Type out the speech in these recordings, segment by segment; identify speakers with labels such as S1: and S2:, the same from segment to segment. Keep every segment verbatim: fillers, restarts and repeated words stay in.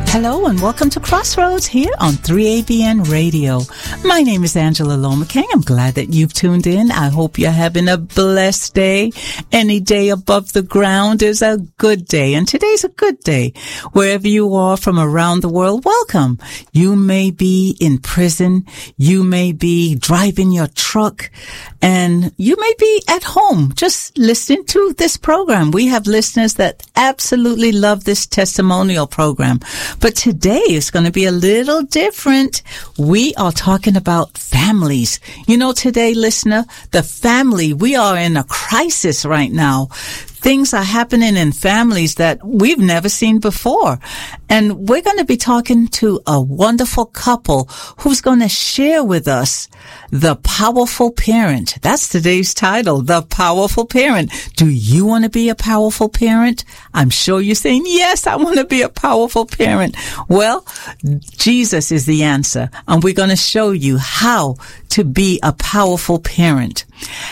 S1: Hello and welcome to Crossroads here on three A B N Radio. My name is Angela Lomaking. I'm glad that you've tuned in. I hope you're having a blessed day. Any day above the ground is a good day, and today's a good day. Wherever you are from around the world, welcome. You may be in prison. You may be driving your truck, and you may be at home just listening to this program. We have listeners that absolutely love this testimonial program. But today is going to be a little different. We are talking about families. You know, today, listener, the family, we are in a crisis right now. Things are happening in families that we've never seen before. And we're going to be talking to a wonderful couple who's going to share with us The Powerful Parent. That's today's title, The Powerful Parent. Do you want to be a powerful parent? I'm sure you're saying, yes, I want to be a powerful parent. Well, Jesus is the answer, and we're going to show you how to be a powerful parent.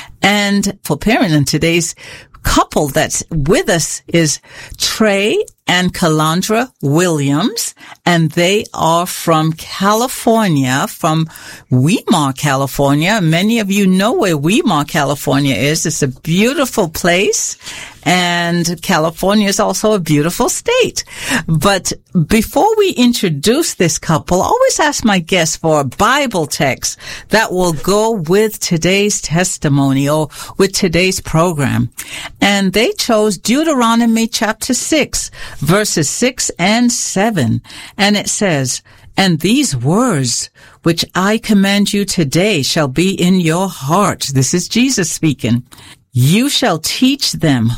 S1: And for parenting, today's couple that's with us is Trey and Calandra Williams, and they are from California, from Weimar, California. Many of you know where Weimar, California is. It's a beautiful place, and California is also a beautiful state. But before we introduce this couple, I always ask my guests for a Bible text that will go with today's testimony or with today's program. And they chose Deuteronomy chapter six, verses six and seven. And it says, "And these words which I command you today shall be in your heart." This is Jesus speaking. "You shall teach them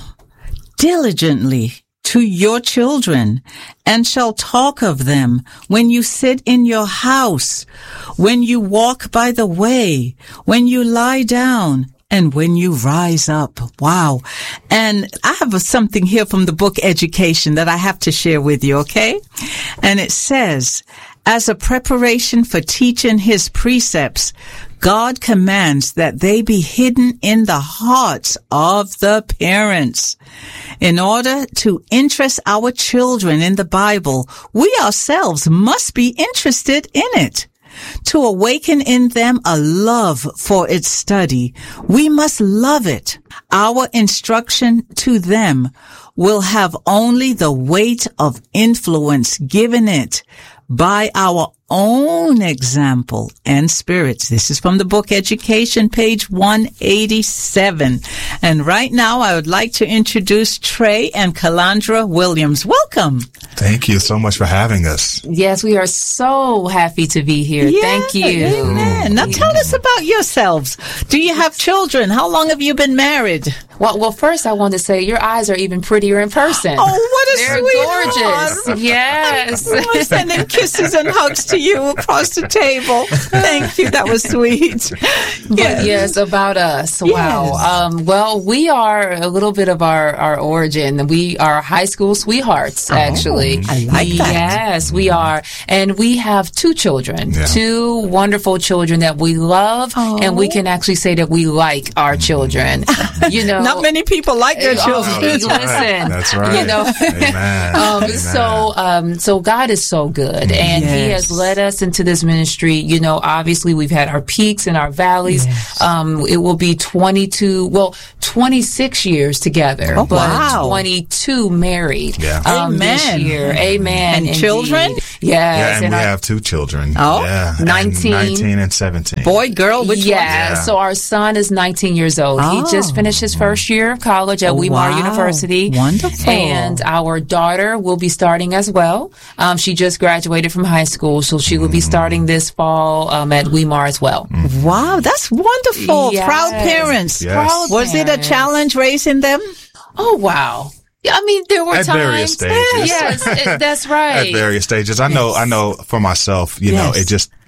S1: diligently to your children, and shall talk of them when you sit in your house, when you walk by the way, when you lie down, and when you rise up." Wow. And I have a, something here from the book Education that I have to share with you, okay? And it says, "As a preparation for teaching his precepts, God commands that they be hidden in the hearts of the parents. In order to interest our children in the Bible, we ourselves must be interested in it. To awaken in them a love for its study, we must love it. Our instruction to them will have only the weight of influence given it by our own example and spirits." This is from the book Education, page one eighty-seven. And right now, I would like to introduce Trey and Calandra Williams. Welcome.
S2: Thank you so much for having us.
S3: Yes, we are so happy to be here.
S1: Yeah,
S3: Thank you.
S1: Amen. Now tell us about yourselves. Do you have children? How long have you been married?
S3: Well, well, first I want to say your eyes are even prettier in person.
S1: Oh, what a
S3: They're
S1: sweetheart.
S3: gorgeous. Yes.
S1: I'm sending kisses and hugs to you across the table. Thank you. That was sweet.
S3: But yes, yes about us.
S1: Yes.
S3: Wow. Um, well, we are a little bit of our, our origin. We are high school sweethearts, actually.
S1: Oh, I like that.
S3: Yes, we are. And we have two children,
S2: yeah.
S3: two wonderful children that we love.
S1: Oh.
S3: And we can actually say that we like our children. You know,
S1: not many people like their
S3: oh,
S1: children.
S2: Oh, that's
S3: Listen,
S2: right. That's right.
S3: You know,
S2: Amen.
S3: um,
S2: Amen.
S3: so, um, so God is so good, and
S1: Yes.
S3: He has led us into this ministry. You know, obviously we've had our peaks and our valleys.
S1: Yes.
S3: Um, it will be twenty-two, well, twenty-six years together,
S1: Oh,
S3: but
S1: wow.
S3: twenty-two married.
S2: Yeah.
S3: Um, this
S1: Amen.
S3: year. Amen.
S1: And
S3: indeed.
S1: children?
S3: Yes.
S2: Yeah, and,
S3: and
S2: we
S3: our-
S2: have two children.
S1: Oh,
S2: yeah, and
S3: nineteen.
S2: nineteen and seventeen.
S1: Boy, girl, which
S3: yeah,
S2: Yeah.
S3: so our son is nineteen years old.
S1: Oh.
S3: He just finished his first year of college at
S1: Oh,
S3: Weimar
S1: wow.
S3: University.
S1: Wonderful.
S3: And our daughter will be starting as well. Um, she just graduated from high school, so she will be starting this fall um, at Weimar as well.
S1: one? Wow, that's wonderful.
S3: Yes.
S1: Proud parents.
S2: Yes.
S3: Proud
S1: Was it a
S3: parents.
S1: challenge raising them?
S3: Oh, wow. Yeah, I mean, there were
S2: At
S3: times.
S2: various stages.
S3: Yes, it- that's right.
S2: At various stages. I know,
S1: Yes.
S2: I know for myself, you know,
S1: Yes.
S2: it just,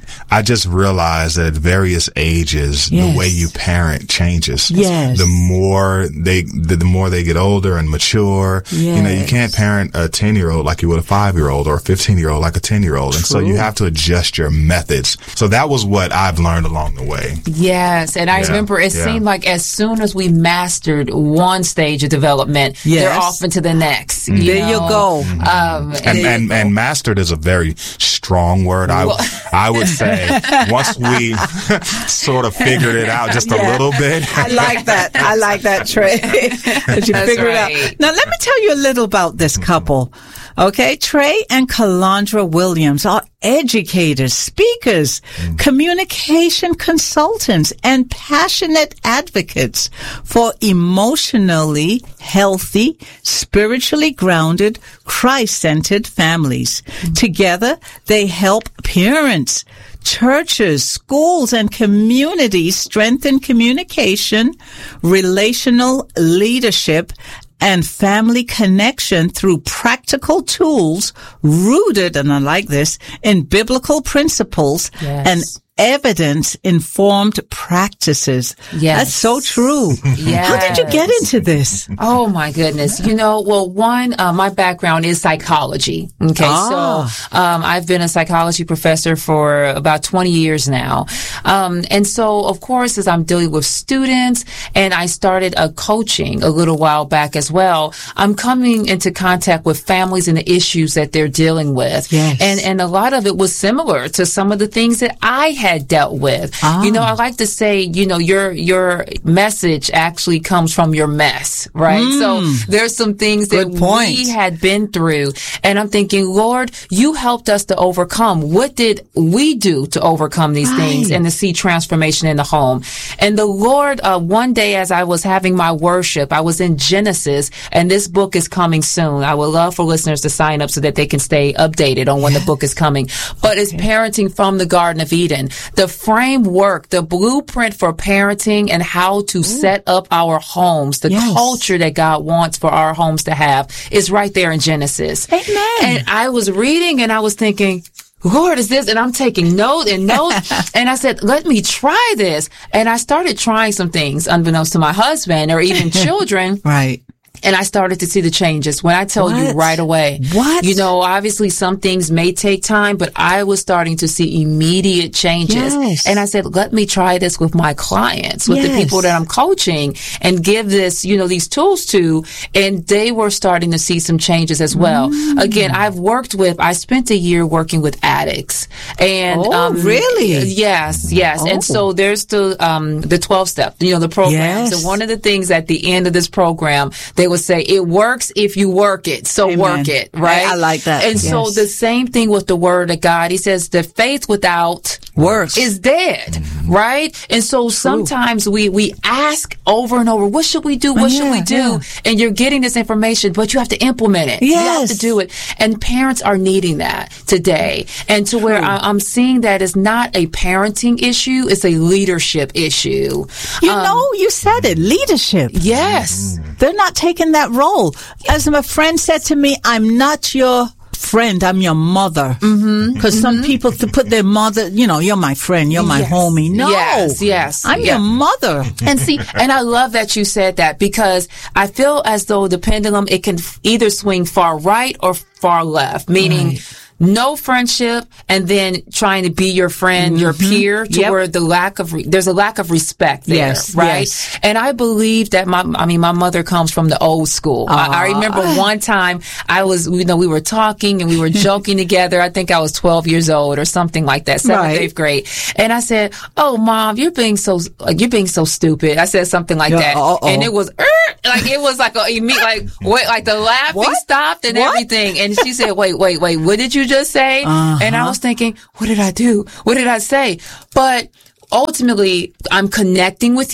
S2: I just realized that at various ages,
S1: Yes.
S2: the way you parent changes.
S1: Yes.
S2: The more they, the, the more they get older and mature, you know, you
S1: Yes.
S2: can't parent a ten year old like you would a five year old or a fifteen year old like a ten year old. And so
S1: True.
S2: you have to adjust your methods. So that was what I've learned along the way.
S3: Yes, and I
S2: Yeah,
S3: remember it
S2: yeah.
S3: seemed like as soon as we mastered one stage of development, they're
S1: Yes.
S3: off into the next.
S2: Mm-hmm.
S1: There you
S3: know?
S1: go.
S3: Um,
S2: And,
S3: it-
S2: and, and mastered is a very strong word. I, I would say once we sort of figured it out just a
S1: Yeah.
S2: little bit.
S1: I like that. I like that, Trey. That you
S3: That's
S1: figure it
S3: right.
S1: out. Now, let me tell you a little about this couple. Okay, Trey and Kalandra Williams are educators, speakers, communication consultants, and passionate advocates for emotionally healthy, spiritually grounded, Christ-centered families. Together, they help parents, churches, schools, and communities strengthen communication, relational leadership, and family connection through practical tools rooted, and I like this, in biblical principles
S3: Yes.
S1: and evidence-informed practices.
S3: Yes.
S1: That's so true.
S3: Yes.
S1: How did you get into this?
S3: Oh my goodness. You know, well, one, uh, my background is psychology. Okay.
S1: Ah.
S3: So, um, I've been a psychology professor for about twenty years now. Um, and so of course, as I'm dealing with students and I started a coaching a little while back as well, I'm coming into contact with families and the issues that they're dealing with.
S1: Yes.
S3: And, and a lot of it was similar to some of the things that I had dealt with.
S1: Ah.
S3: You know, I like to say, you know, your, your message actually comes from your mess, right? So there's some things that
S1: Good point.
S3: we had been through. And I'm thinking, Lord, you helped us to overcome. What did we do to overcome these things
S1: Right.
S3: and to see transformation in the home? And the Lord, uh, one day as I was having my worship, I was in Genesis, and this book is coming soon. I would love for listeners to sign up so that they can stay updated on when the book is coming. But it's parenting from the Garden of Eden. The framework, the blueprint for parenting and how to set up our homes, the
S1: Yes.
S3: culture that God wants for our homes to have is right there in Genesis.
S1: Amen.
S3: And I was reading and I was thinking, Lord, is this? And I'm taking note and note. And I said, let me try this. And I started trying some things unbeknownst to my husband or even children.
S1: Right.
S3: And I started to see the changes when I tell you
S1: What?
S3: right away.
S1: What?
S3: You know, obviously some things may take time, but I was starting to see immediate changes.
S1: Yes.
S3: And I said, let me try this with my clients, with the
S1: Yes.
S3: people that I'm coaching and give this, you know, these tools to. And they were starting to see some changes as well.
S1: Mm.
S3: Again, I've worked with, I spent a year working with addicts. And,
S1: Oh, really?
S3: Yes, yes.
S1: Oh.
S3: And so there's the, um, the twelve step, you know, the program.
S1: Yes.
S3: So one of the things at the end of this program, they would say, it works if you work it. So
S1: Amen.
S3: work it, right?
S1: I- I like that.
S3: And so
S1: Yes.
S3: the same thing with the word of God. He says the faith without
S1: Works.
S3: is dead, right? And so sometimes we, we ask over and over, what should we do? What should
S1: Yeah,
S3: we do?
S1: yeah.
S3: And you're getting this information, but you have to implement it. You have
S1: Yes.
S3: to do it. And parents are needing that today. And to where I, I'm seeing that it's not a parenting issue, it's a leadership issue.
S1: You
S3: Um,
S1: know, you said it, leadership.
S3: Yes.
S1: They're not taking that role. As my friend said to me, I'm not your friend, I'm your mother. Mm-hmm. Because some people to put their mother, you know, you're my friend, you're my
S3: Yes.
S1: homie. No.
S3: Yes, yes.
S1: I'm
S3: Yeah.
S1: your mother.
S3: And see, and I love that you said that because I feel as though the pendulum, it can f- either swing far right or far left, meaning
S1: Right.
S3: no friendship and then trying to be your friend, your peer to
S1: Yep.
S3: where the lack of, re- there's a lack of respect there,
S1: Yes,
S3: right?
S1: yes.
S3: And I believe that my, I mean, my mother comes from the old school. I, I remember one time I was, you know, we were talking and we were joking together. I think I was twelve years old or something like that, seventh,
S1: Right.
S3: eighth grade. And I said, oh, Mom, you're being so, like, you're being so stupid. I said something like
S1: Yeah,
S3: that.
S1: uh-oh.
S3: And it was, er, like, it was like a, imme- like, wait, like the laughing
S1: What?
S3: stopped and
S1: What?
S3: everything. And she said, wait, wait, wait, what did you just say? And I was thinking, what did I do? What did I say? But ultimately, I'm connecting with you.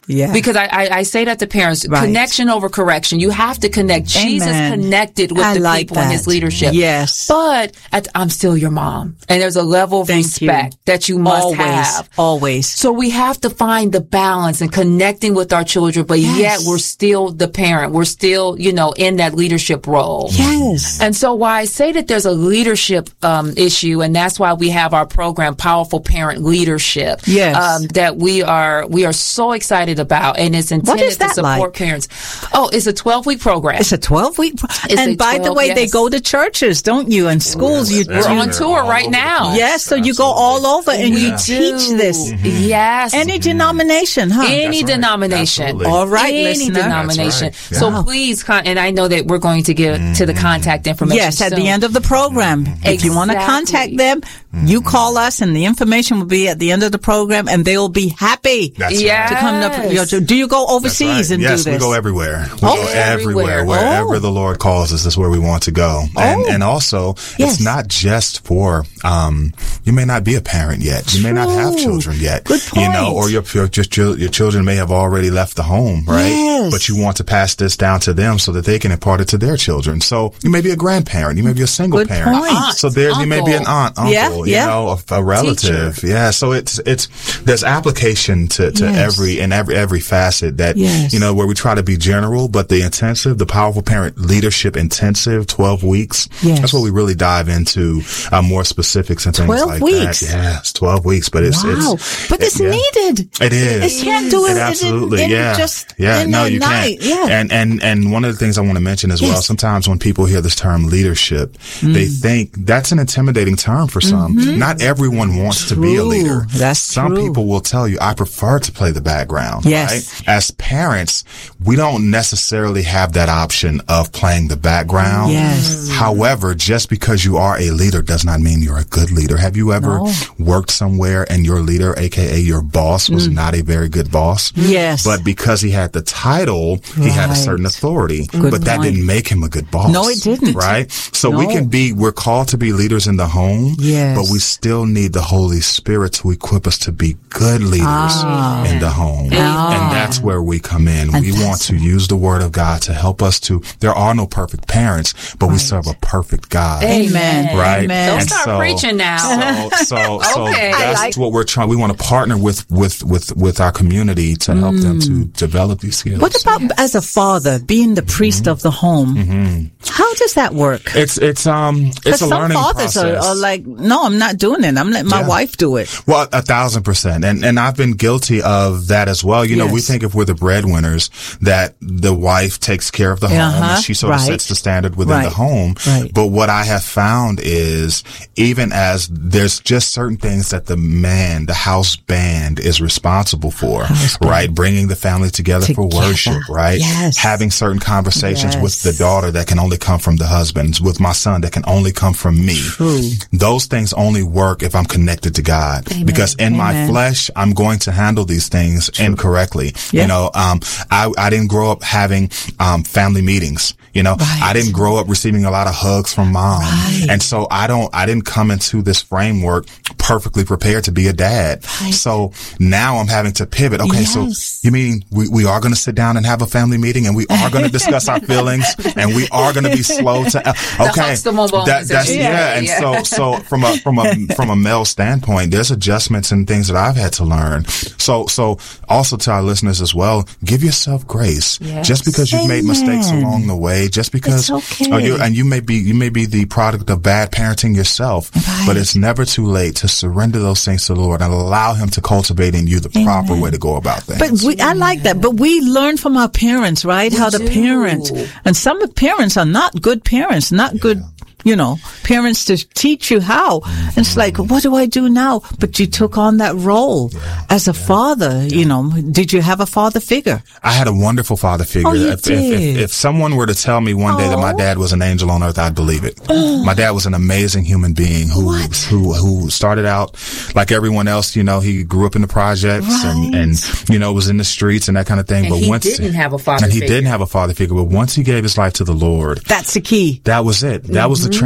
S1: Yeah.
S3: Because I, I, I say that to parents,
S1: right.
S3: connection over correction. You have to connect.
S1: Amen.
S3: Jesus connected with
S1: I
S3: the
S1: like
S3: people
S1: that.
S3: in his leadership.
S1: Yes.
S3: But at, I'm still your mom. And there's a level of
S1: Thank
S3: respect
S1: you.
S3: that you must
S1: always,
S3: have.
S1: Always.
S3: So we have to find the balance and connecting with our children, but
S1: yes.
S3: yet we're still the parent. We're still, you know, in that leadership role.
S1: Yes.
S3: And so why I say that there's a leadership um, issue, and that's why we have our program, Powerful Parent Leadership.
S1: Yes.
S3: Um, that we are we are so excited about, and it's
S1: What
S3: intended
S1: is that
S3: to support
S1: like?
S3: parents. Oh, it's a twelve-week program.
S1: It's a twelve-week. Pro-
S3: It's
S1: and
S3: a
S1: by the
S3: twelve,
S1: way, they
S3: yes.
S1: go to churches, don't you? And schools.
S2: Yes,
S1: you,
S3: We're
S1: you
S3: on tour
S2: all
S3: right
S2: over the
S3: now.
S2: place.
S1: Yes, so you go
S2: Absolutely.
S1: all over and
S3: We
S1: you
S3: do.
S1: teach this.
S3: Yes.
S1: Any denomination, huh?
S3: Any
S2: That's right.
S3: denomination.
S2: Absolutely.
S1: All right,
S3: Any
S1: listener.
S3: denomination.
S2: That's right.
S3: So
S2: Yeah.
S3: please, con- and I know that we're going to give to the contact information.
S1: Yes, at
S3: soon.
S1: the end of the program. If you want to
S3: Exactly.
S1: contact them, you call us and the information will be at the end of the program and they will be happy
S2: That's
S3: Yes.
S1: to come to your, do you go
S2: That's
S1: overseas
S2: right.
S1: and
S2: yes,
S1: do this?
S2: we go everywhere. We
S1: Oh,
S2: go
S3: everywhere.
S2: everywhere. Wherever
S1: Oh.
S2: the Lord calls us is where we want to go. And,
S1: Oh.
S2: and also,
S1: Yes.
S2: it's not just for, um, you may not be a parent yet. You may not have
S1: True.
S2: children yet.
S1: Good
S2: You know,
S1: point.
S2: or your, your, your, your children may have already left the home, right?
S1: Yes.
S2: But you want to pass this down to them so that they can impart it to their children. So you may be a grandparent. You may be a single
S1: Good
S2: parent.
S1: point.
S3: Aunt,
S2: So there, you may be an
S3: uncle.
S2: aunt, uncle,
S1: Yeah,
S2: you
S1: yeah.
S2: know, a, a relative.
S3: Teacher.
S2: Yeah. So it's, it's, there's application to, to
S1: Yes.
S2: every, in every, every facet that,
S1: Yes.
S2: you know, where we try to be general, but the intensive, the Powerful Parent Leadership Intensive, twelve weeks.
S1: Yes.
S2: That's where we really dive into uh, more specifics and things
S1: twelve
S2: like
S1: weeks.
S2: that. Yeah, it's twelve weeks, but it's,
S1: Wow.
S2: it's,
S1: But it's
S2: yeah.
S1: needed.
S2: It is.
S1: It can't do it,
S2: It
S1: in-
S2: absolutely,
S1: in,
S2: yeah,
S1: just
S2: yeah.
S1: in
S2: no,
S1: the
S2: you
S1: night.
S2: can't.
S1: Yeah.
S2: And and and one of the things I want to mention as well.
S1: Yes.
S2: Sometimes when people hear this term leadership, they
S1: Mm.
S2: think that's an intimidating term for some. Not everyone wants to be a
S1: Mm-hmm. True.
S2: leader.
S1: That's
S2: some
S1: true.
S2: people will tell you, "I prefer to play the background."
S1: Yes.
S2: Right? As parents, we don't necessarily have that option of playing the background.
S1: Yes.
S2: However, just because you are a leader does not mean you're a good leader. Have you ever
S1: No.
S2: worked somewhere and your leader, aka your boss, was not a very good boss?
S1: Yes.
S2: But because he had the title, he had a
S1: Right.
S2: certain authority.
S1: Good
S2: but that
S1: point.
S2: didn't make him a good boss.
S1: No, it didn't.
S2: Right? So we
S1: No.
S2: can be, we're called to be leaders in the home,
S1: Yes.
S2: but we still need the Holy Spirit to equip us to be good leaders
S1: Ah.
S2: in the home. And that's where we come in.
S1: And
S2: we want
S1: that's-
S2: to use the Word of God to help us to, there are no perfect parents, but we serve a perfect God.
S1: Amen.
S2: Right?
S1: Amen.
S3: Don't
S2: And
S3: start
S2: so-
S3: preaching now.
S2: So, so, so
S3: Okay.
S2: that's
S1: I like-
S2: what we're trying. We want to partner with, with, with, with our community to help them to develop these skills.
S1: What about as a father, being the priest of the home?
S2: Mm-hmm.
S1: How does that work?
S2: It's, it's, um, it's
S1: Because
S2: a
S1: some
S2: learning
S1: fathers are,
S2: process.
S1: are like, no, I'm not doing it. I'm letting my
S2: Yeah.
S1: wife do it.
S2: Well, a thousand percent. And, and I've been guilty of that as well. You know, we
S1: Yes.
S2: think if we're the breadwinners that the wife takes care of the home
S1: Uh-huh.
S2: and she sort of
S1: Right.
S2: sets the standard within
S1: Right.
S2: the home.
S1: Right.
S2: But what I have found is even as there's just certain things that the man, the house band is responsible for,
S1: House band.
S2: right? Bringing the family together, for
S1: Together.
S2: worship, right?
S1: Yes.
S2: Having certain conversations
S1: Yes.
S2: with the daughter that can only come from the husband, with my son that can only come from me.
S1: True.
S2: Those things only work if I'm connected to God. Because in my
S1: Amen.
S2: flesh, I'm going to handle these things incorrectly.
S1: Yeah.
S2: You know, um, I, I didn't grow up having, um, family meetings. You know,
S1: Right.
S2: I didn't grow up receiving a lot of hugs from mom.
S1: Right.
S2: And so I don't, I didn't come into this framework perfectly prepared to be a dad.
S1: Right.
S2: So now I'm having to pivot. Okay.
S1: Yes.
S2: So you mean we, we are going to sit down and have a family meeting and we are going to discuss our feelings and we are going to be slow to, okay.
S3: Huxtable moments
S2: That,
S3: that
S2: that's,
S3: you-
S2: yeah.
S3: yeah,
S2: And
S3: yeah.
S2: so, so from a, from a, from a male standpoint, there's adjustments and things that I've had to learn. So, so also to our listeners as well, give yourself grace.
S3: Yes.
S2: Just because you've made mistakes
S1: Amen.
S2: along the way, just because,
S1: It's okay.
S2: oh, you, and you may be, you may be the product of bad parenting yourself,
S1: Right.
S2: but it's never too late to surrender those things to the Lord and allow Him to cultivate in you the proper way to go about things.
S1: But we, I like that. But we learn from our parents, right? How to
S3: do.
S1: parent. And some parents are not good parents, not good, you know, parents to teach you how. And it's like, what do I do now? But you took on that role as a father, you know. Did you have a father figure?
S2: I had a wonderful father figure.
S1: Oh, you
S2: if, if,
S1: did.
S2: if, if someone were to tell me one day that my
S1: Oh.
S2: dad was an angel on earth, I'd believe it. My dad was an amazing human being who, who, who started out like everyone else. You know, he grew up in the projects and,
S1: Right.
S2: and, you know, was in the streets and that kind of thing.
S3: And
S2: but
S3: he
S2: once
S3: didn't have a father
S2: and he
S3: figure.
S2: didn't have a father figure, but once he gave his life to the Lord,
S1: That's the key.
S2: that was it. That was the transformation.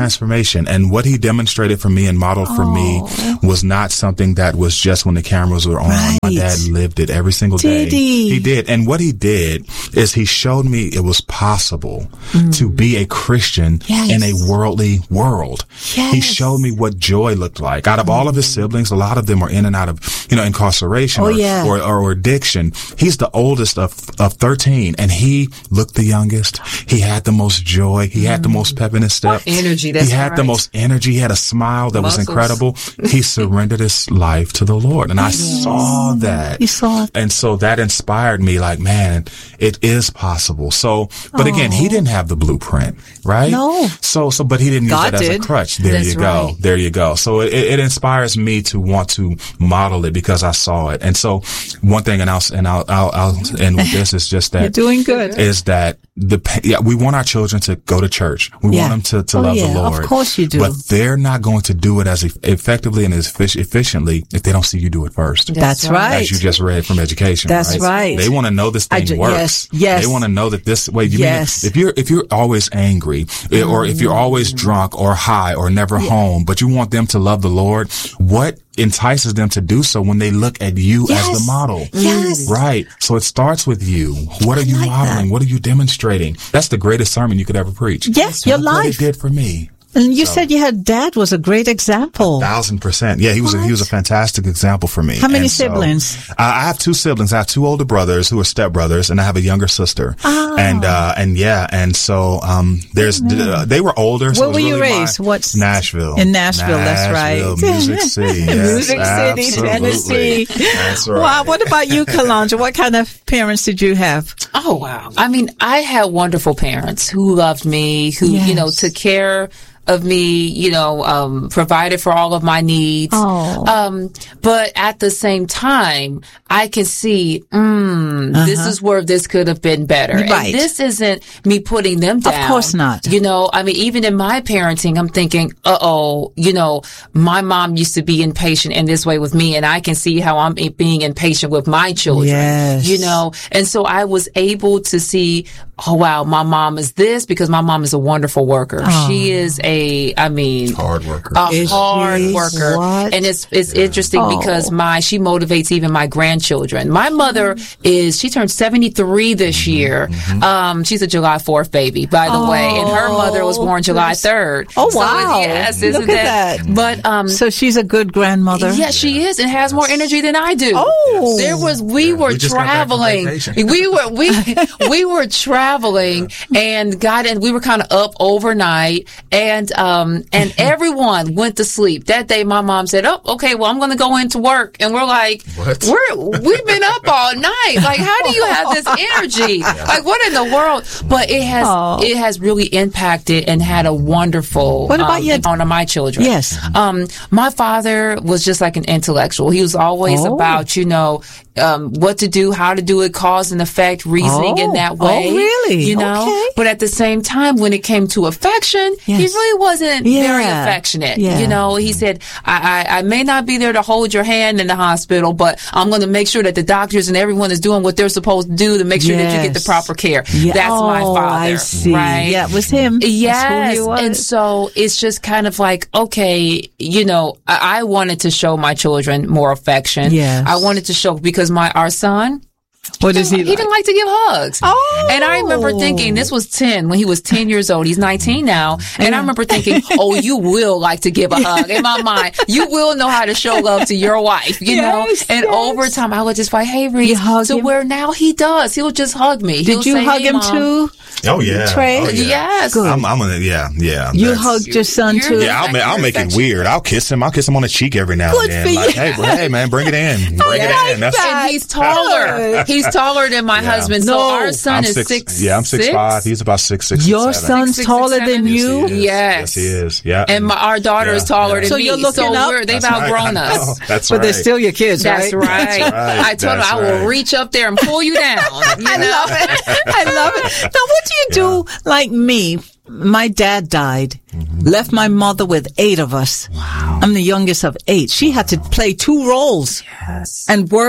S2: education. And what he demonstrated for me and modeled for
S1: Oh.
S2: me was not something that was just when the cameras were on.
S1: Right.
S2: My dad lived it every single
S1: Did
S2: day.
S1: he?
S2: He did. And what he did is he showed me it was possible to be a Christian
S1: Yes.
S2: in a worldly world.
S1: Yes.
S2: He showed me what joy looked like. Out of all of his siblings, a lot of them were in and out of, you know, incarceration
S1: Oh,
S2: or,
S1: yeah.
S2: or, or, or addiction. He's the oldest of, of thirteen, and he looked the youngest. He had the most joy. He had the most pep in his step.
S3: energy, that's
S2: He had the
S3: right.
S2: most energy. He had a smile that
S3: Muscles.
S2: was incredible. He surrendered his life to the Lord. And I saw that.
S1: You saw.
S2: And so that inspired me, like, man, it is possible. So, but again, he didn't have the blueprint, right?
S1: No.
S2: So, so, but he didn't use
S1: God
S2: that as
S1: did.
S2: a crutch. There
S3: That's
S2: you go.
S3: right.
S2: There you go. So it, it inspires me to want to model it because I saw it. And so one thing, and I'll, and I'll, I'll, I'll end with this is just that.
S1: You're doing good.
S2: Is that the, pa- yeah, we want our children to go to church. We
S1: Yeah.
S2: want them to, to
S1: Oh,
S2: love
S1: yeah,
S2: the
S1: of
S2: Lord.
S1: course you do.
S2: But they're not going to do it as eff- effectively and as effic- efficiently if they don't see you do it first.
S1: That's right.
S2: As you just read from education.
S1: That's right.
S2: They want to know this
S1: I
S2: thing
S1: ju-
S2: works.
S1: yes, yes.
S2: They want to know that this way. You
S1: Yes.
S2: mean if you're if you're always angry eh, or if you're always drunk or high or never home, but you want them to love the Lord, what entices them to do so when they look at you as
S1: Yes.
S2: the model?
S1: Yes.
S2: Right. So it starts with you. What are you
S1: like
S2: modeling?
S1: that.
S2: What are you demonstrating? That's the greatest sermon you could ever preach.
S1: Yes,
S2: And
S1: your
S2: look what
S1: life.
S2: it did for me.
S1: And you said you had dad was a great example.
S2: Thousand percent. Yeah, he was a, he was a fantastic example for me.
S1: How many
S2: And so,
S1: siblings?
S2: uh, I have two siblings. I have two older brothers who are stepbrothers, and I have a younger sister.
S1: Ah.
S2: And uh, and yeah, and so um, there's uh, they were older. So
S1: Where
S2: it was
S1: were you
S2: really my-
S1: raised? What's-
S2: Nashville?
S1: In Nashville, that's
S2: Nashville,
S1: right.
S2: Music City, yes,
S1: Music City,
S2: absolutely.
S1: Tennessee.
S2: That's right.
S1: Wow. What about you, Kalanja? What kind of parents did you have?
S3: Oh, wow. I mean, I had wonderful parents who loved me, who,
S1: Yes.
S3: you know, took care of me, you know, um, provided for all of my needs.
S1: Oh.
S3: Um, but at the same time, I can see, mm, this is where this could have been better.
S1: Right.
S3: And this isn't me putting them down.
S1: course not.
S3: You know, I mean, even in my parenting, I'm thinking, uh-oh, you know, my mom used to be impatient in this way with me, and I can see how I'm being impatient with my children.
S1: Yes.
S3: You know, and so I was able to see, oh wow, my mom is this because my mom is a wonderful worker. She is a, I mean,
S2: Hard worker.
S3: a
S1: Is
S3: hard
S1: she?
S3: worker.
S1: What?
S3: And it's, it's interesting
S1: Oh.
S3: because my, she motivates even my grandchildren. My mother is, she turned seventy-three this year. Um, she's a July fourth baby, by the way, and her mother was born July third.
S1: Oh,
S3: So,
S1: wow.
S3: yes, isn't
S1: Look at that.
S3: But, um,
S1: So she's a good grandmother.
S3: yes, she is, and has more energy than I do.
S1: Oh.
S3: There was we were
S2: we just got back from
S3: traveling.
S2: vacation.
S3: We were we we were traveling and got in. We were kind of up overnight, and um and everyone went to sleep that day. My mom said, "Oh, okay, well, I'm going to go into work," and we're like,
S2: What?
S3: "We're we've been up all night. Like, how do you have this energy? Like, what in the world?" But it has
S1: Oh.
S3: it has really impacted and had a wonderful
S1: What about
S3: um,
S1: your-
S3: impact on my children.
S1: Yes.
S3: Um, my father was just like an intellectual. He was always
S1: Oh.
S3: about, you know, um, what to do, how to do it, cause and effect, reasoning
S1: Oh.
S3: in that
S1: Oh,
S3: way.
S1: really?
S3: You know?
S1: Okay.
S3: But at the same time, when it came to affection, he
S1: Yes.
S3: really wasn't very
S1: Yeah.
S3: affectionate.
S1: Yeah.
S3: You know, he said, I, I, I may not be there to hold your hand in the hospital, but I'm going to make sure that the doctors and everyone is doing what they're supposed to do to make sure that you get the
S1: Yes.
S3: proper care.
S1: Yeah.
S3: That's my
S1: Oh,
S3: father.
S1: I see.
S3: Right?
S1: Yeah, it was him. That's who
S3: Yes.
S1: he was.
S3: And so it's just kind of like, okay, you know, I, I wanted to show my children more affection.
S1: Yes.
S3: I wanted to show because my, our son,
S1: What is he
S3: he
S1: like?
S3: didn't like to give hugs.
S1: Oh.
S3: And I remember thinking, this was ten, when he was ten years old. He's nineteen now. And I remember thinking, oh, you will like to give a hug. In my mind, you will know how to show love to your wife, you
S1: Yes,
S3: know? And
S1: yes.
S3: over time, I would just like, hey, Reese.
S1: You hug
S3: so
S1: him?
S3: where now he does. He'll just hug me. He'll
S1: Did you
S3: say,
S1: hug
S3: hey,
S1: him
S3: Mom.
S1: too?
S2: Oh yeah.
S1: Trey?
S2: Oh, yeah.
S3: Yes.
S1: Good.
S2: I'm, I'm gonna. Yeah. Yeah.
S1: You
S2: That's-
S1: hugged your son
S3: You're-
S1: too?
S2: Yeah, I'll, ma- I'll make it weird. I'll kiss him. I'll kiss him on the cheek every now
S1: Good
S2: and
S1: for
S2: then. Like,
S1: you.
S2: hey, bro, hey, man, bring it in. Bring it
S1: like
S2: in. That's
S1: that.
S3: And he's taller.
S1: Good.
S3: He's taller than my
S2: Yeah.
S3: husband.
S1: No.
S3: So our son
S2: I'm
S3: is
S2: six,
S3: six.
S2: Yeah, I'm six, five. He's about six six.
S1: Your
S2: six, seven.
S1: son's
S3: Six, six,
S1: taller
S3: six,
S1: than
S3: seven.
S1: you?
S2: Yes, he is.
S3: Yes.
S2: Yes, he is. Yeah.
S3: And my, our daughter
S2: Yeah,
S3: is taller
S2: yeah.
S3: than
S1: So
S3: me.
S1: you're looking
S3: so
S1: up?
S3: we're, they've
S2: That's right.
S3: outgrown
S2: I know.
S3: us.
S2: That's
S1: But
S2: right.
S1: they're still your kids,
S3: That's
S1: right?
S3: right.
S2: right.
S3: I told
S2: That's
S3: him I will
S2: right.
S3: reach up there and pull you down. You
S1: I
S3: know?
S1: love it. I love it. Now, what do you do like me? My dad died, left my mother with eight of us. Wow. I'm the youngest of eight. She had to play two roles and work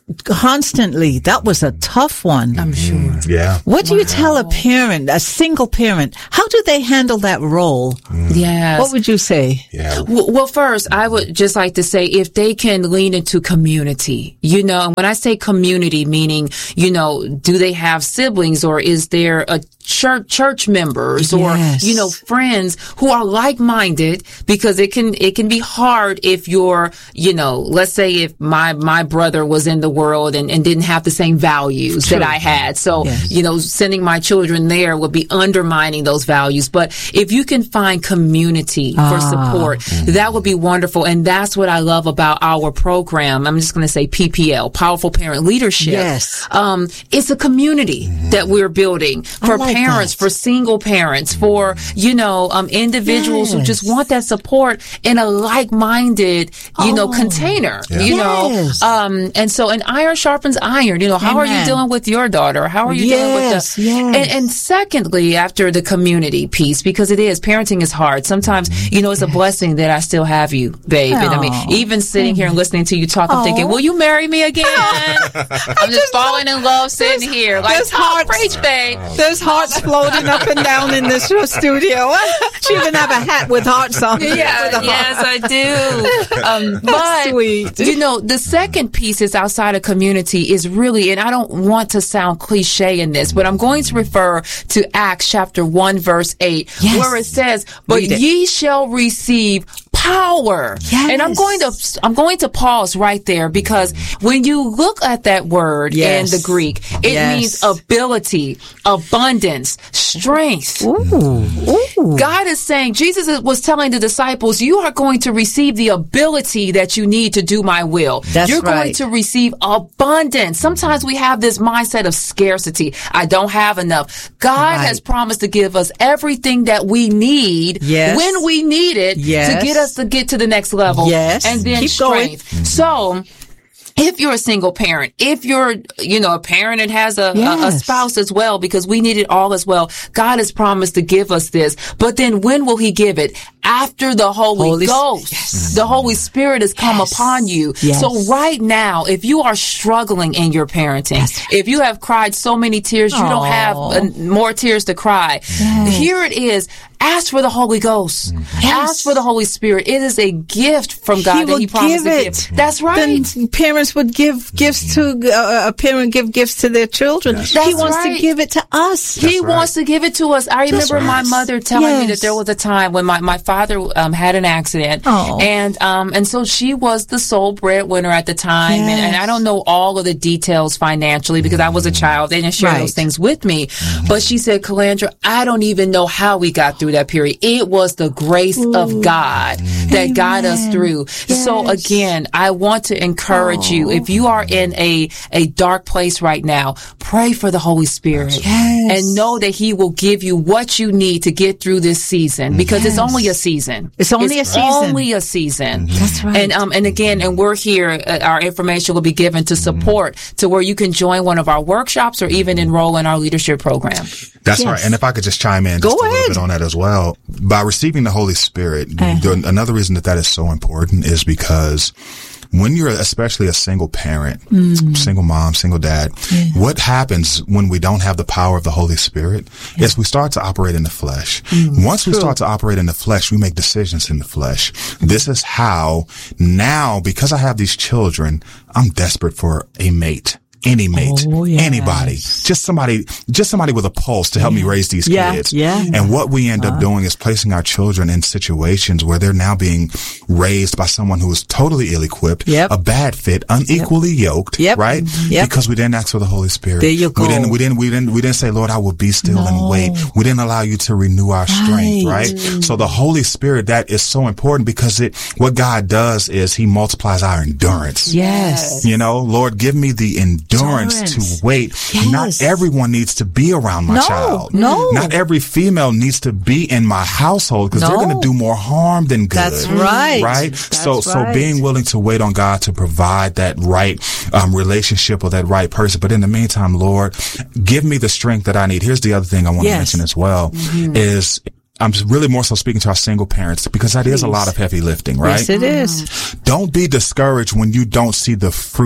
S1: constantly. That was a tough one.
S3: I'm sure.
S2: Yeah.
S1: What do wow. you tell a parent, a single parent? How do they handle that role?
S3: Mm. Yes.
S1: What would you say?
S2: Yeah.
S3: Well, well, first, I would just like to say if they can lean into community, you know, and when I say community, meaning, you know, do they have siblings or is there a church, church members or,
S1: yes.
S3: you know, friends who are like-minded, because it can, it can be hard if you're, you know, let's say if my, my brother was in the world and, and didn't have the same values True. that I had. So, yes. you know, sending my children there would be undermining those values. But if you can find community ah. for support, mm-hmm. that would be wonderful. And that's what I love about our program. I'm just going to say P P L, Powerful Parent Leadership.
S1: Yes.
S3: Um, it's a community mm-hmm. that we're building for like parents, that. for single parents, for, you know, um, individuals yes. who just want that support in a like-minded, you oh. know, container, yeah. you yes. know, um, and so an iron sharpens iron. You know, how Amen. are you dealing with your daughter? How are you
S1: yes,
S3: dealing with the,
S1: yes.
S3: and, and secondly, after the community piece, because it is, parenting is hard. Sometimes, you know, it's a blessing that I still have you, babe. Aww. And I mean, even sitting here and listening to you talk, I'm Aww. thinking, will you marry me again? I'm just falling in love sitting here. Like, oh, preach, babe.
S1: There's hearts floating up and down in this studio. She even have a hat with hearts on.
S3: Yeah, yes, I do. Um, but,
S1: sweet.
S3: you know, the second piece is outside of community is really, and I don't want to sound cliche in this, but I'm going to refer to Acts chapter one, verse eight, yes. where it says, but ye shall receive power.
S1: Yes.
S3: And I'm going to, I'm going to pause right there, because when you look at that word yes. in the Greek, it yes. means ability, abundance, strength.
S1: Ooh. Ooh.
S3: God is saying, Jesus was telling the disciples, you are going to receive the ability that you need to do my will.
S1: That's
S3: You're
S1: right.
S3: going to receive abundance. Sometimes we have this mindset of scarcity. I don't have enough. God right. has promised to give us everything that we need
S1: yes.
S3: when we need it
S1: yes.
S3: to get us to get to the next level.
S1: Yes.
S3: And then
S1: Keep
S3: strength.
S1: Going.
S3: So, if you're a single parent, if you're, you know, a parent and has a, yes. a, a spouse as well, because we need it all as well, God has promised to give us this. But then when will he give it? After the Holy, Holy Ghost. Yes. The Holy Spirit has come yes. upon you.
S1: Yes.
S3: So right now, if you are struggling in your parenting, yes. if you have cried so many tears, you
S1: Aww.
S3: don't have uh, more tears to cry.
S1: Yes.
S3: Here it is. Ask for the Holy Ghost.
S1: Yes.
S3: Ask for the Holy Spirit. It is a gift from God
S1: he
S3: that he promised
S1: give
S3: to
S1: it.
S3: give. That's right.
S1: Then parents would give gifts to, uh, a parent give gifts to their children.
S2: That's
S1: he wants
S3: right.
S1: to give it to us.
S3: He
S2: That's
S3: wants
S2: right.
S3: to give it to us. I remember
S2: right.
S3: my mother telling
S1: yes.
S3: me that there was a time when my, my father um, had an accident.
S1: Oh.
S3: And um, and so she was the sole breadwinner at the time.
S1: Yes.
S3: And, and I don't know all of the details financially because I was a child. They didn't share
S1: right.
S3: those things with me. Mm-hmm. But she said, Calandra, I don't even know how we got through that period. It was the grace Ooh. of God that Amen. got us through.
S1: Yes.
S3: So again, I want to encourage
S1: oh.
S3: you, if you are in a, a dark place right now, pray for the Holy Spirit
S1: yes.
S3: and know that he will give you what you need to get through this season, because yes. it's only a season.
S1: It's only
S3: it's
S1: a season.
S3: only a season.
S1: That's right.
S3: And, um, and again, and we're here, uh, our information will be given to support to where you can join one of our workshops or even enroll in our leadership program.
S2: That's
S1: yes.
S2: right. And if I could just chime in
S1: Go
S2: just a
S1: ahead.
S2: little bit on that as well. By receiving the Holy Spirit,
S1: uh-huh.
S2: the, another reason that that is so important is because when you're especially a single parent, mm. single mom, single dad,
S1: yeah.
S2: what happens when we don't have the power of the Holy Spirit yeah. is we start to operate in the flesh.
S1: Mm,
S2: Once we
S1: true.
S2: start to operate in the flesh, we make decisions in the flesh. This is how now, because I have these children, I'm desperate for a mate. Any mate,
S1: oh, yes.
S2: anybody, just somebody, just somebody with a pulse to help
S1: yeah.
S2: me raise these
S1: yeah.
S2: kids.
S1: Yeah.
S2: And what we end
S1: uh.
S2: up doing is placing our children in situations where they're now being raised by someone who is totally ill-equipped,
S1: yep.
S2: a bad fit, unequally
S1: yep.
S2: yoked,
S1: yep.
S2: right?
S1: Yep.
S2: Because we didn't ask for the Holy Spirit.
S1: There you go.
S2: We didn't, we didn't, we didn't, we didn't say, Lord, I will be still
S1: no.
S2: and wait. We didn't allow you to renew our strength,
S1: right?
S2: right? So the Holy Spirit, that is so important because it, what God does is he multiplies our endurance.
S1: Yes.
S2: You know, Lord, give me the endurance, endurance. to wait.
S1: Yes.
S2: Not everyone needs to be around my
S1: no,
S2: child.
S1: No.
S2: Not every female needs to be in my household because
S1: no.
S2: they're going to do more harm than good.
S1: That's right.
S2: Right?
S1: That's
S2: so,
S1: right.
S2: so being willing to wait on God to provide that right um, relationship or that right person. But in the meantime, Lord, give me the strength that I need. Here's the other thing I want
S1: yes.
S2: to mention as well mm-hmm. is I'm just really more so speaking to our single parents because that Please. is a lot of heavy lifting, right?
S1: Yes, it is.
S2: Don't be discouraged when you don't see the fruit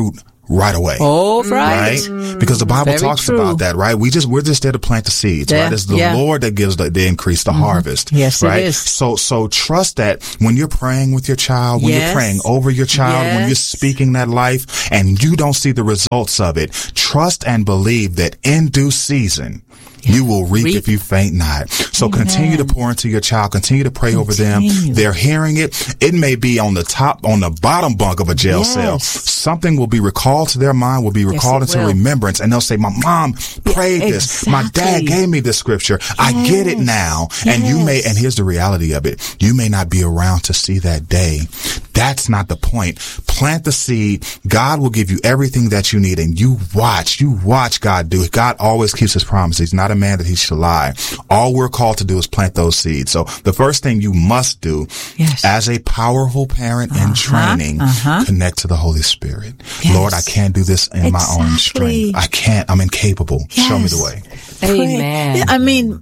S2: right away.
S1: Oh, right.
S2: Right? Because the Bible
S1: Very
S2: talks
S1: true.
S2: about that, right? We just, we're just there to plant the seeds,
S1: Yeah,
S2: right? It's the
S1: yeah.
S2: Lord that gives the, the increase, the mm-hmm. harvest.
S1: Yes, it
S2: right?
S1: is.
S2: So, so trust that when you're praying with your child, when
S1: Yes.
S2: you're praying over your child,
S1: Yes.
S2: when you're speaking that life and you don't see the results of it, trust and believe that in due season, you will reap, reap if you faint not. So
S1: Amen.
S2: Continue to pour into your child. Continue to pray continue. over them. They're hearing it. It may be on the top, on the bottom bunk of a jail yes. cell. Something will be recalled to their mind, will be recalled yes, into will. remembrance. And they'll say, my mom prayed yeah, this. Exactly. My dad gave me this scripture. Yes. I get it now. Yes. And you may, and here's the reality of it. You may not be around to see that day. That's not the point. Plant the seed. God will give you everything that you need. And you watch, you watch God do it. God always keeps his promises. He's not a man that he should lie. All we're called to do is plant those seeds. So the first thing you must do
S1: yes.
S2: as a powerful parent
S1: uh-huh,
S2: in training,
S1: uh-huh.
S2: connect to the Holy Spirit.
S1: Yes.
S2: Lord, I can't do this in
S1: exactly.
S2: my own strength. I can't. I'm incapable.
S1: Yes.
S2: Show me the way.
S3: Amen.
S1: I mean,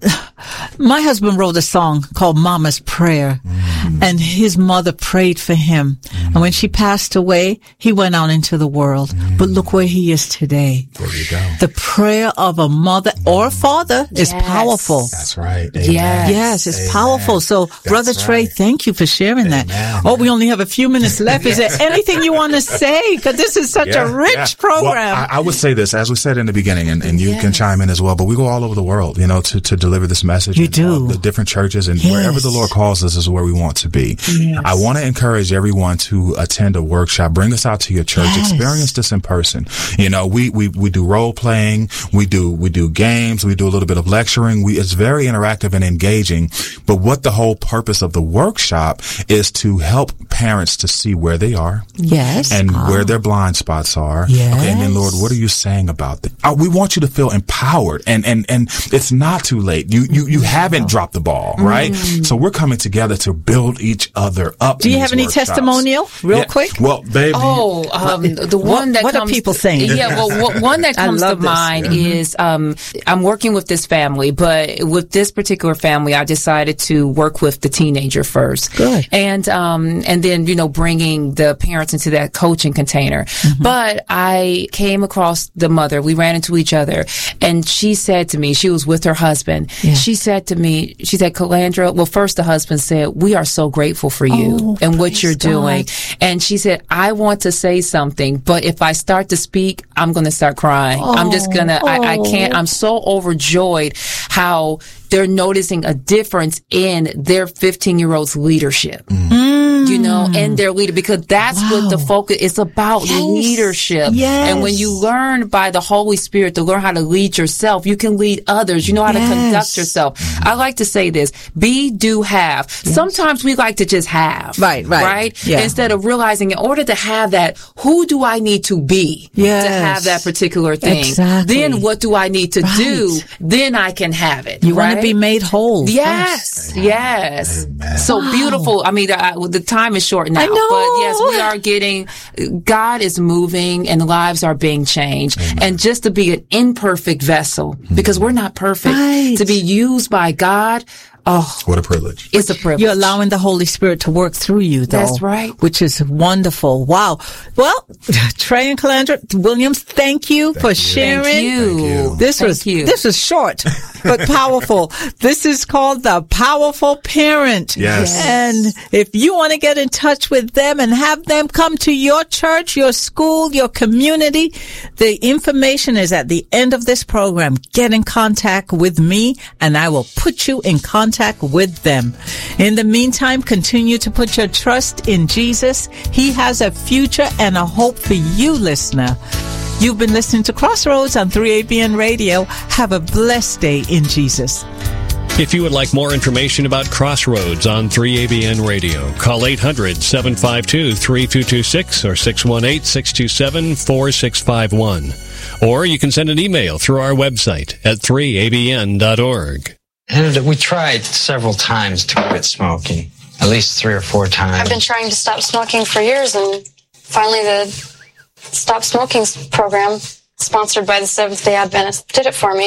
S1: my husband wrote a song called Mama's Prayer, mm. and his mother prayed for him. Mm. And when she passed away, he went out into the world. Mm. But look where he is today.
S2: There you go.
S1: The prayer of a mother mm. or a father
S3: yes.
S1: is powerful.
S2: That's right. Amen.
S1: Yes. Yes, it's Amen. powerful. So, That's Brother Trey, right. thank you for sharing Amen. that. Oh, we only have a few minutes left. Is there anything you want to say? Because this is such yeah, a rich yeah. program.
S2: Well, I, I would say this, as we said in the beginning, and, and you
S3: yes.
S2: can chime in as well, but we go all over the world, you know, to, to deliver this message.
S1: You
S2: and,
S1: do.
S2: Uh, the different churches, and
S1: yes.
S2: wherever the Lord calls us is where we want to be.
S1: Yes.
S2: I want to encourage everyone to attend a workshop. Bring this out to your church.
S1: Yes.
S2: Experience this in person. You know, we, we, we do role playing. We do, we do games. We do a little bit of lecturing. We, it's very interactive and engaging. But what the whole purpose of the workshop is to help parents to see where they are.
S1: Yes.
S2: And
S1: oh.
S2: where their blind spots are.
S1: Yes.
S2: Okay, and then, Lord, what are you saying about that? Uh, we want you to feel empowered, and, and, and it's not too late. You, you, you haven't dropped the ball, right? Mm. So we're coming together to build each other up.
S1: Do you have any
S2: workshops.
S1: testimonial real
S2: yeah.
S1: quick?
S2: Well, baby.
S3: Oh, um, the one
S1: what,
S3: that
S1: what
S3: comes,
S1: are people saying?
S3: Yeah, well, one that comes to
S1: this.
S3: mind
S1: mm-hmm.
S3: is, um, I'm working with this family, but with this particular family, I decided to work with the teenager first.
S1: Good.
S3: And, um, and then, you know, bringing the parents into that coaching container. Mm-hmm. But I came across the mother. We ran into each other, and she said to me, she was with her husband. Yeah. She said to me, she said, Calandra, well, first the husband said, we are so grateful for you
S1: oh,
S3: and what you're
S1: God.
S3: doing. And she said, I want to say something, but if I start to speak, I'm going to start crying. Oh, I'm just going to, oh. I, I can't, I'm so overjoyed how they're noticing a difference in their fifteen year old's leadership. Mm. You know, and their leader, because that's wow. what the focus is about, yes. leadership.
S1: Yes.
S3: And when you learn by the Holy Spirit to learn how to lead yourself, you can lead others. You know how yes. to conduct yourself. I like to say this, be, do, have. Yes. Sometimes we like to just have.
S1: Right, right.
S3: Right?
S1: Yeah.
S3: Instead of realizing in order to have that, who do I need to be
S1: yes.
S3: to have that particular thing?
S1: Exactly.
S3: Then what do I need to
S1: right.
S3: do? Then I can have it.
S1: You
S3: right?
S1: want to be made whole.
S3: Yes,
S1: first.
S3: yes.
S2: Amen.
S3: So
S1: wow.
S3: beautiful. I mean, I, the time is short now.
S1: I know.
S3: But yes, we are getting, God is moving and lives are being changed.
S2: Amen.
S3: And just to be an imperfect vessel, because we're not perfect,
S1: right.
S3: to be used by God, oh,
S2: what a privilege.
S3: It's a privilege.
S1: You're allowing the Holy Spirit to work through you, though.
S3: That's right.
S1: Which is wonderful. Wow. Well, Trey and Calandra Williams, thank you
S2: thank
S1: for
S2: you.
S1: sharing.
S3: Thank you.
S2: Thank you.
S1: This
S3: thank
S1: was
S3: you.
S1: this was short but powerful. This is called The Powerful Parent.
S2: Yes.
S1: And if you want to get in touch with them and have them come to your church, your school, your community, the information is at the end of this program. Get in contact with me and I will put you in contact with them. In the meantime, continue to put your trust in Jesus. He has a future and a hope for you, listener. You've been listening to Crossroads on three A B N Radio. Have a blessed day in Jesus.
S4: If you would like more information about Crossroads on three A B N Radio, call eight hundred, seven five two, three two two six or six one eight, six two seven, four six five one. Or you can send an email through our website at three A B N dot org.
S5: And we tried several times to quit smoking, at least three or four times.
S6: I've been trying to stop smoking for years, and finally the Stop Smoking program, sponsored by the Seventh-day Adventists, did it for me.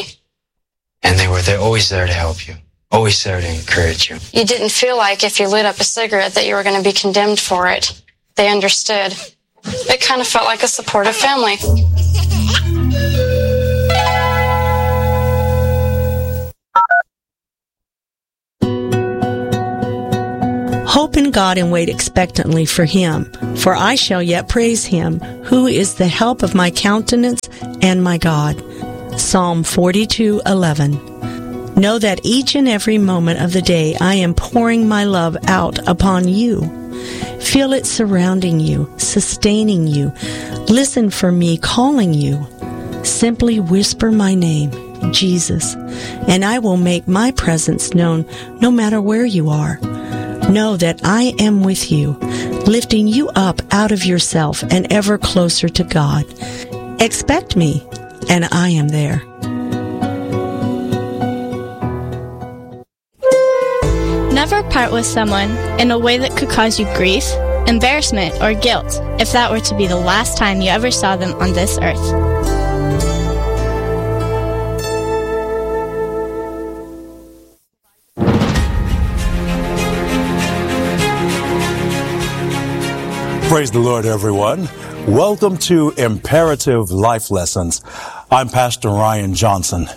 S5: And they were there, always there to help you, always there to encourage you.
S6: You didn't feel like if you lit up a cigarette that you were going to be condemned for it. They understood. it kind of felt like a supportive family.
S7: Hope in God and wait expectantly for Him, for I shall yet praise Him, who is the help of my countenance and my God. Psalm forty-two eleven. Know that each and every moment of the day I am pouring my love out upon you. Feel it surrounding you, sustaining you. Listen for me calling you. Simply whisper my name, Jesus, and I will make my presence known no matter where you are. Know that I am with you, lifting you up out of yourself and ever closer to God. Expect me, and I am there.
S8: Never part with someone in a way that could cause you grief, embarrassment, or guilt if that were to be the last time you ever saw them on this earth.
S9: Praise the Lord, everyone. Welcome to Imperative Life Lessons. I'm Pastor Ryan Johnson.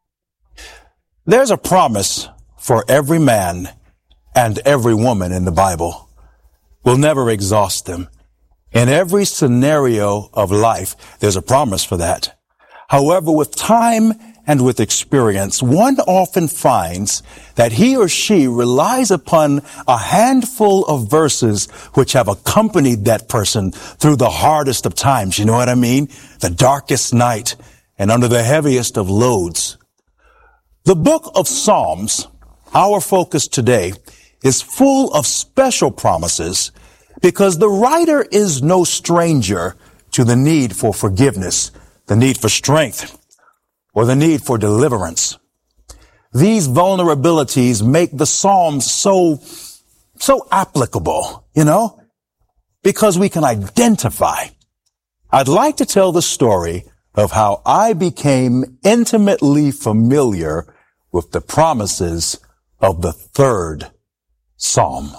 S9: There's a promise for every man and every woman in the Bible. We'll never exhaust them. In every scenario of life, there's a promise for that. However, with time and with experience, one often finds that he or she relies upon a handful of verses which have accompanied that person through the hardest of times. You know what I mean? The darkest night and under the heaviest of loads. The book of Psalms, our focus today, is full of special promises because the writer is no stranger to the need for forgiveness, the need for strength, or the need for deliverance. These vulnerabilities make the Psalms so, so applicable, you know, because we can identify. I'd like to tell the story of how I became intimately familiar with the promises of the third Psalm.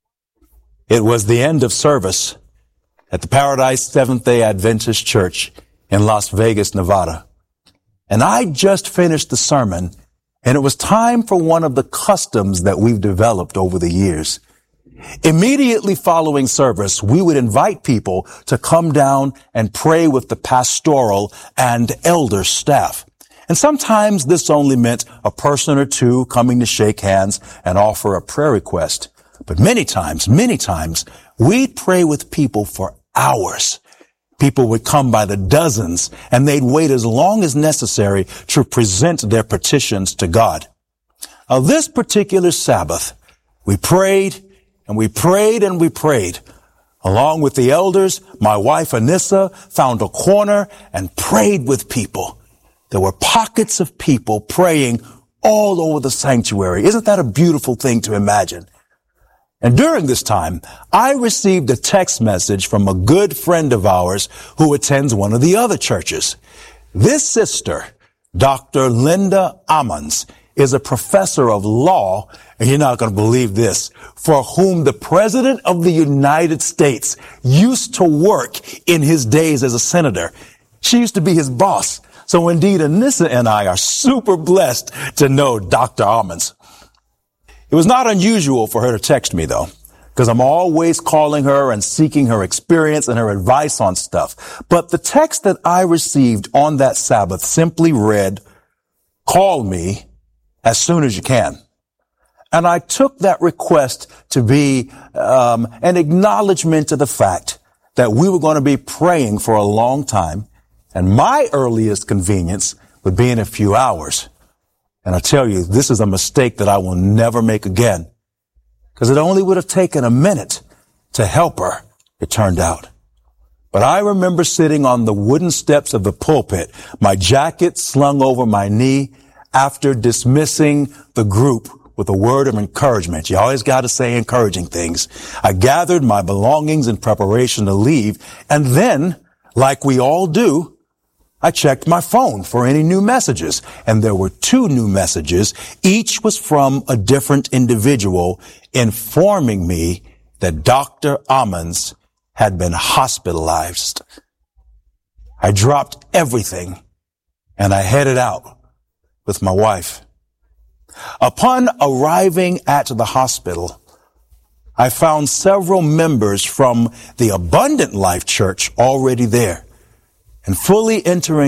S9: It was the end of service at the Paradise Seventh-day Adventist Church in Las Vegas, Nevada. And I just finished the sermon, and it was time for one of the customs that we've developed over the years. Immediately following service, we would invite people to come down and pray with the pastoral and elder staff. And sometimes this only meant a person or two coming to shake hands and offer a prayer request. But many times, many times, we'd pray with people for hours. People would come by the dozens, and they'd wait as long as necessary to present their petitions to God. Now, this particular Sabbath, we prayed, and we prayed, and we prayed. Along with the elders, my wife Anissa found a corner and prayed with people. There were pockets of people praying all over the sanctuary. Isn't that a beautiful thing to imagine? And during this time, I received a text message from a good friend of ours who attends one of the other churches. This sister, Doctor Linda Ammons, is a professor of law, and you're not going to believe this, for whom the President of the United States used to work in his days as a senator. She used to be his boss. So indeed, Anissa and I are super blessed to know Doctor Ammons. It was not unusual for her to text me, though, because I'm always calling her and seeking her experience and her advice on stuff. But the text that I received on that Sabbath simply read, "Call me as soon as you can." And I took that request to be um, an acknowledgement to the fact that we were going to be praying for a long time, and my earliest convenience would be in a few hours. And I tell you, this is a mistake that I will never make again, because it only would have taken a minute to help her, it turned out. But I remember sitting on the wooden steps of the pulpit, my jacket slung over my knee, after dismissing the group with a word of encouragement. You always got to say encouraging things. I gathered my belongings in preparation to leave, and then, like we all do, I checked my phone for any new messages, and there were two new messages. Each was from a different individual informing me that Doctor Ammons had been hospitalized. I dropped everything and I headed out with my wife. Upon arriving at the hospital, I found several members from the Abundant Life Church already there and fully entering